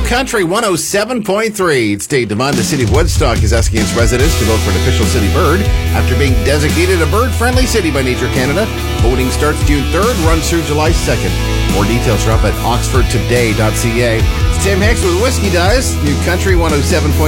Country 107.3. It's Dave Devon. The city of Woodstock is asking its residents to vote for an official city bird after being designated a bird-friendly city by Nature Canada. Voting starts June 3rd, runs through July 2nd. More details are up at oxfordtoday.ca. It's Tim Hicks with Whiskey Dice, New Country 107.3.